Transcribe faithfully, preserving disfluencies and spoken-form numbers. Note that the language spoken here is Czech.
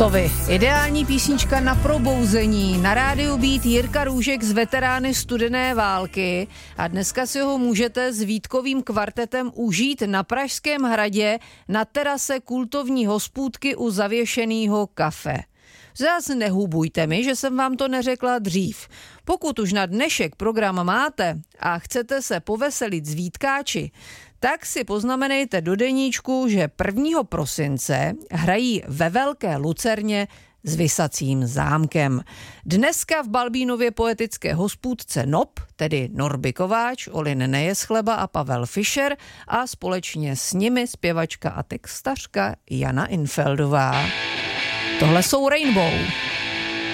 Sovy. Ideální písnička na probouzení. Na rádiu Beat Jirka Růžek z Veterány studené války a dneska si ho můžete s Vítkovým kvartetem užít na Pražském hradě na terase kultovní hospůdky u zavěšeného kafe. Zas nehubujte mi, že jsem vám to neřekla dřív. Pokud už na dnešek program máte a chcete se poveselit z Vítkáči, tak si poznamenejte do deníčku, že prvního prosince hrají ve Velké Lucerně s Vysacím zámkem. Dneska v Balbínově poetické hospůdce N O P, tedy Norby Kováč, Olin Nejeschleba a Pavel Fischer a společně s nimi zpěvačka a textařka Jana Infeldová. Tohle jsou Rainbow.